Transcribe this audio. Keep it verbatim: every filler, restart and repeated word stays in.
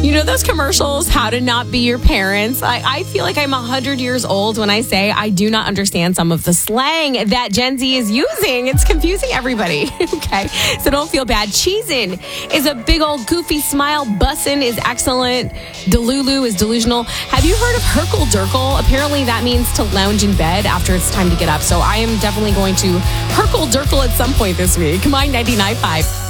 You know those commercials, how to not be your parents? I, I feel like I'm one hundred years old when I say I do not understand some of the slang that Gen Z is using. It's confusing everybody. Okay, so don't feel bad. Cheesin' is a big old goofy smile. Bussin' is excellent. Delulu is delusional. Have you heard of Herkle Durkle? Apparently that means to lounge in bed after it's time to get up. So I am definitely going to Herkle Durkle at some point this week. My ninety-nine point five.